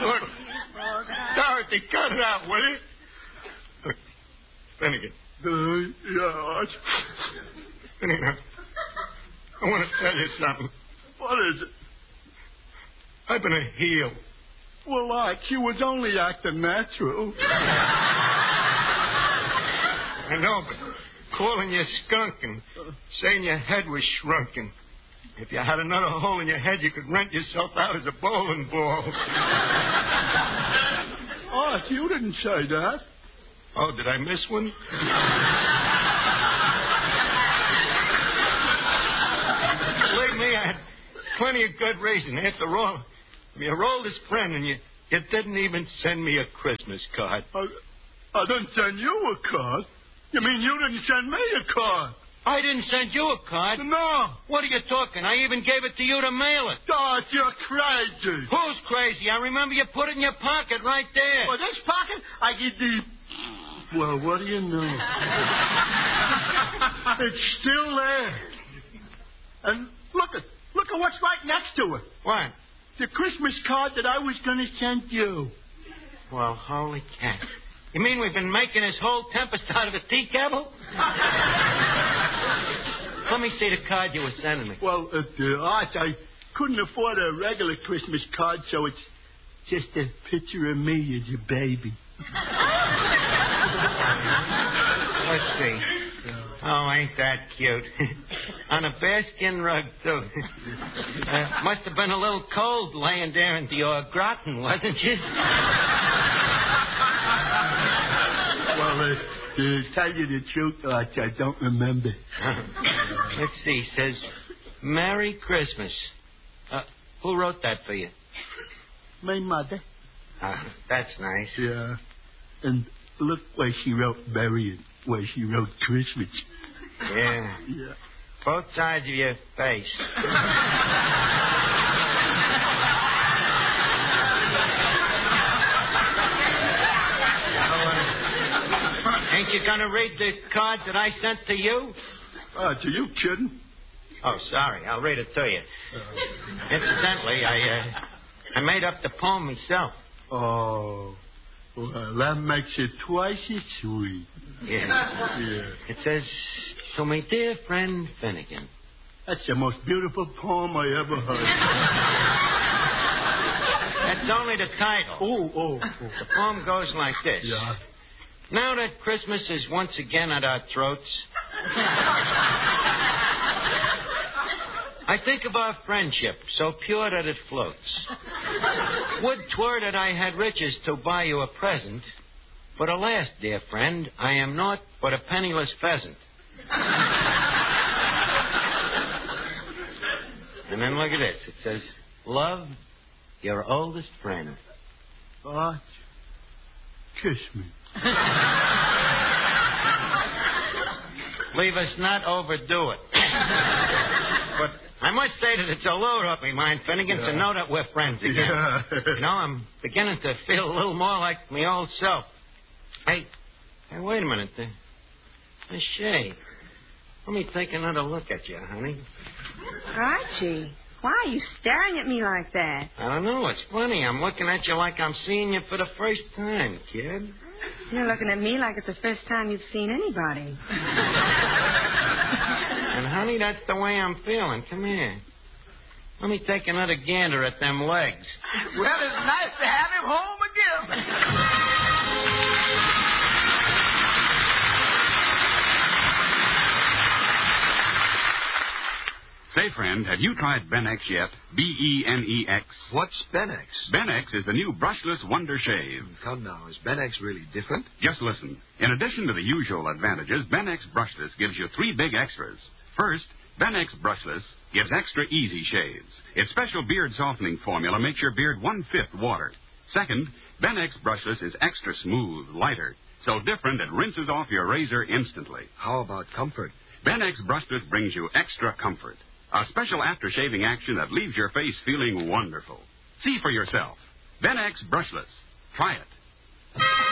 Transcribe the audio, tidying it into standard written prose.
Look, Dorothy, cut it out, will you? Look, Finnegan. Yeah. Finnegan, I want to tell you something. What is it? I've been a heel. Well, like, you was only acting natural. I know, but calling you skunk and saying your head was shrunken. If you had another hole in your head, you could rent yourself out as a bowling ball. Art, you didn't say that. Oh, did I miss one? Believe me, I had plenty of good reason. After all, I'm your oldest friend, and you didn't even send me a Christmas card. I didn't send you a card. You mean you didn't send me a card? I didn't send you a card. No. What are you talking? I even gave it to you to mail it. Art, you're crazy. Who's crazy? I remember you put it in your pocket right there. Well, this pocket, I get the... Well, what do you know? It's still there. And look at what's right next to it. What? The Christmas card that I was going to send you. Well, holy cat. You mean we've been making this whole tempest out of a tea kettle? Let me see the card you were sending me. Well, Art, I couldn't afford a regular Christmas card, so it's just a picture of me as a baby. Let's see. Oh, ain't that cute. On a bearskin rug, too. Must have been a little cold laying there in the gratin, wasn't you? Well, to tell you the truth, Art, I don't remember. Let's see. Says, Merry Christmas. Who wrote that for you? My mother. That's nice. Yeah. And look where she wrote Merry and where she wrote Christmas. Yeah. Yeah. Both sides of your face. Ain't you going to read the card that I sent to you? Are you kidding? Oh, sorry. I'll read it to you. Incidentally, I made up the poem myself. Oh. Well, that makes it twice as sweet. Yeah. It says, to my dear friend Finnegan. That's the most beautiful poem I ever heard. That's only the title. Oh. The poem goes like this. Yeah. Now that Christmas is once again at our throats, I think of our friendship, so pure that it floats. Would 'twere that I had riches to buy you a present, but alas, dear friend, I am naught but a penniless pheasant. And then look at this. It says, love, your oldest friend. Art, kiss me. Leave us not overdo it. But I must say that it's a load off my mind, Finnegan, to know that we're friends again. Yeah. You know, I'm beginning to feel a little more like my old self. Hey, wait a minute. The shade. Let me take another look at you, honey. Archie, why are you staring at me like that? I don't know. It's funny. I'm looking at you like I'm seeing you for the first time, kid. You're looking at me like it's the first time you've seen anybody. And, honey, that's the way I'm feeling. Come here. Let me take another gander at them legs. Well, it's nice to have him home again. Say, friend, have you tried Benex yet? B-E-N-E-X. What's Benex? Benex is the new brushless Wonder Shave. Come now, is Benex really different? Just listen. In addition to the usual advantages, Benex Brushless gives you 3 big extras. First, Benex Brushless gives extra easy shaves. Its special beard softening formula makes your beard 1/5 water. Second, Benex Brushless is extra smooth, lighter, so different it rinses off your razor instantly. How about comfort? Benex Brushless brings you extra comfort. A special after-shaving action that leaves your face feeling wonderful. See for yourself. Benex Brushless. Try it.